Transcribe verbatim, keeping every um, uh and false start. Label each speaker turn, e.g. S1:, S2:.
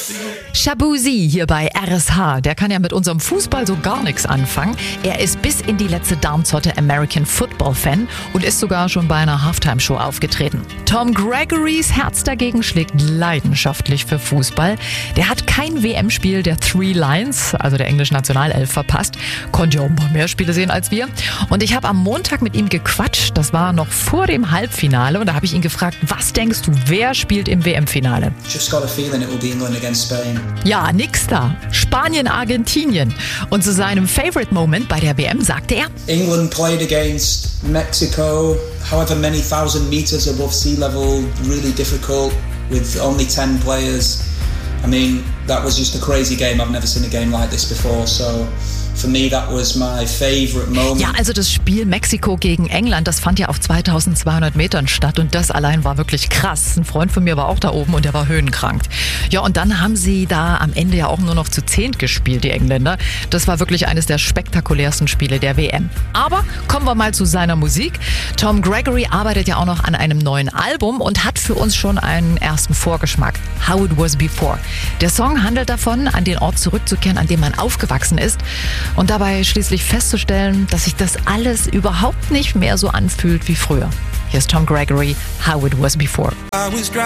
S1: Shabuzi hier bei R S H, der kann ja mit unserem Fußball so gar nichts anfangen. Er ist bis in die letzte Darmzotte American Football Fan und ist sogar schon bei einer Halftime-Show aufgetreten. Tom Gregorys Herz dagegen schlägt leidenschaftlich für Fußball. Der hat kein W M-Spiel der Three Lions, also der englischen Nationalelf, verpasst. Konnte ja auch ein paar mehr Spiele sehen als wir. Und ich habe am Montag mit ihm gequatscht, das war noch vor dem Halbfinale, und da habe ich ihn gefragt, was denkst du, wer spielt im W M-Finale?
S2: Just got a feeling it will be England against Spain.
S1: Ja, nix da. Spanien, Argentinien. Und zu seinem Favorite Moment bei der W M sagte er:
S2: England played against Mexico, however many thousand meters above sea level, really difficult, with only ten players. I mean, that was just a crazy game. I've never seen a game like this before, so for me that was my favorite moment.
S1: Ja, also das Spiel Mexiko gegen England, das fand ja auf zweitausendzweihundert Metern statt und das allein war wirklich krass. Ein Freund von mir war auch da oben und der war höhenkrank. Ja, und dann haben sie da am Ende ja auch nur noch zu zehnt gespielt, die Engländer. Das war wirklich eines der spektakulärsten Spiele der W M. Aber kommen wir mal zu seiner Musik. Tom Gregory arbeitet ja auch noch an einem neuen Album und hat für uns schon einen ersten Vorgeschmack. How It Was Before. Der Song handelt davon, an den Ort zurückzukehren, an dem man aufgewachsen ist und dabei schließlich festzustellen, dass sich das alles überhaupt nicht mehr so anfühlt wie früher. Hier ist Tom Gregory, How It Was Before.